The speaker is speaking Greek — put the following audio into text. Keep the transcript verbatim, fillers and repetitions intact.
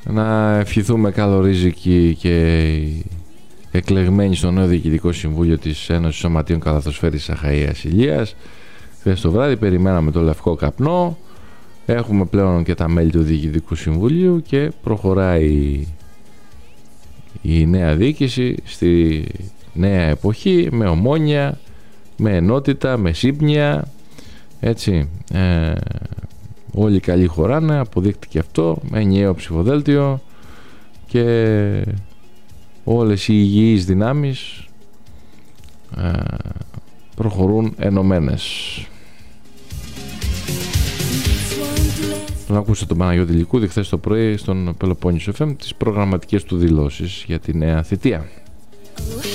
Να ευχηθούμε καλορίζικοι και εκλεγμένοι στο νέο Διοικητικό Συμβούλιο της Ένωσης Σωματείων Καλαθοσφαίρισης Αχαΐας Ηλίας. Χθες το βράδυ περιμέναμε το λευκό καπνό. Έχουμε πλέον και τα μέλη του Διοικητικού Συμβουλίου και προχωράει η νέα διοίκηση στη νέα εποχή με ομόνοια, με ενότητα, με σύμπνοια, έτσι. Ε, όλοι καλοί χωράνε, αποδείχτηκε αυτό, με ενιαίο ψηφοδέλτιο και όλες οι υγιείς δυνάμεις ε, προχωρούν ενωμένες. Τον ακούσατε τον Παναγιώτη Λικούδη χθες το πρωί στον Πελοπόννησο εφ εμ τις προγραμματικές του δηλώσεις για τη νέα θητεία.